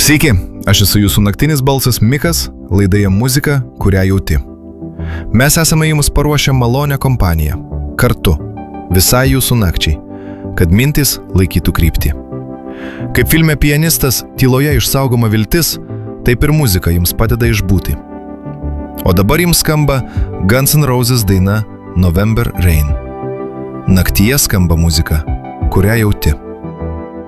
Sveiki, aš esu jūsų naktinis balsas Mikas, laidoje muzika, kurią jauti. Mes esame jums paruošę malonę kompaniją, kartu, visai jūsų nakčiai, kad mintis laikytų kryptį. Kaip filme Pianistas tyloje išsaugoma viltis, taip ir muzika jums padeda išbūti. O dabar jums skamba Guns N' Roses daina November Rain. Naktyje skamba muzika, kurią jauti.